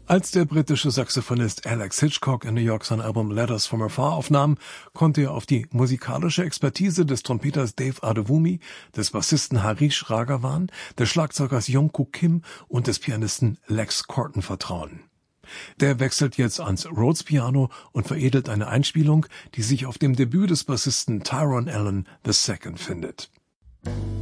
Als der britische Saxophonist Alex Hitchcock in New York sein Album Letters from Afar aufnahm, konnte er auf die musikalische Expertise des Trompeters Dave Adewumi, des Bassisten Harish Raghavan, des Schlagzeugers Yongku Kim und des Pianisten Lex Corton vertrauen. Der wechselt jetzt ans Rhodes-Piano und veredelt eine Einspielung, die sich auf dem Debüt des Bassisten Tyrone Allen II findet.